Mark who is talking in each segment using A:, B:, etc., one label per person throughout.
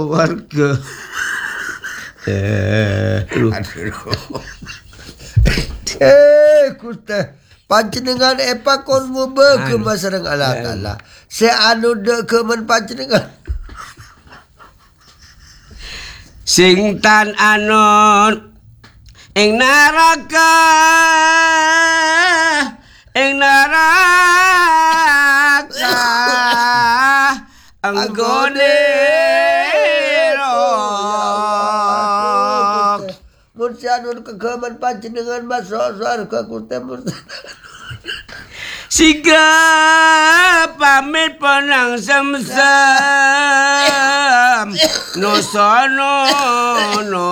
A: warga.
B: Kusta panjenengan epakon muba ke masareng Allah Taala. Se anu de ke men panjenengan.
A: Sing tan anon ing neraka anggone
B: mun sanun kegaman panjenengan masuk surga Gusti
A: Siga pamit penang semsem no sono no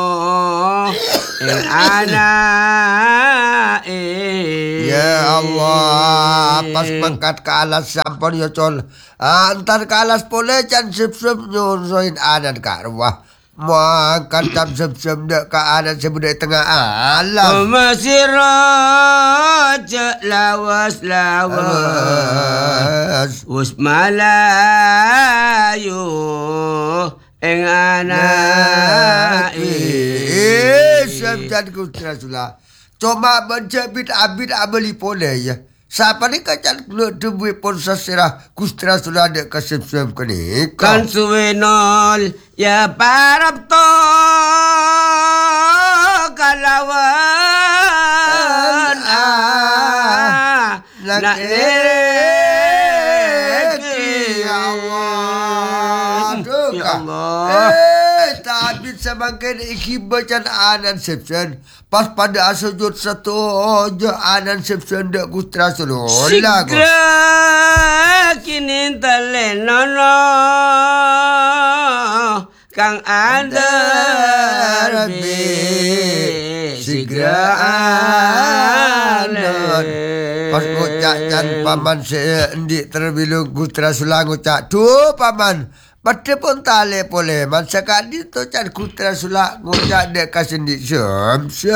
A: ana
B: Ya Allah, pas mangkat ke alas sampun ya col. Antar ke alas boleh can sep-sep nyuruhin adan ke arwah. Mangkat jam sep-sep dek ke adan sebudai tengah alas.
A: Masiraj lawas Usmalayu ing ana
B: Sabdan Gusti Rasulullah. Cuma menjabit abid abeli boleh ya. Siapa ni kacan duwe pun sesirah Gusti Rasulullah dek kesep-sep kini.
A: Kan suwenol ya parap to kalawan nak
B: ya Allah.
A: Ya Allah.
B: Tapi semakin iki bacan anan sepsen. Pas pada sujud satu je anan sepsen dek Gusti Rasulullah.
A: Sigra kini telenono kang andar sigra anan.
B: Pas ngucak can paman seendik terbilu Gusti Rasulullah ngucak. Tuh paman. Pada pun tali boleh. Masa kali tu can Gusti Rasulullah ngucak dek kasendik sem.